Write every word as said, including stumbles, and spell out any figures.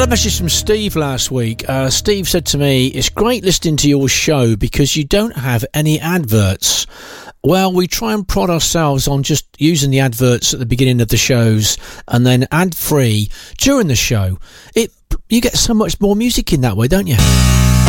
a message from Steve last week. Uh, Steve said to me, it's great listening to your show because you don't have any adverts. Well, we try and prod ourselves on just using the adverts at the beginning of the shows and then ad-free during the show. It You get so much more music in that way, don't you?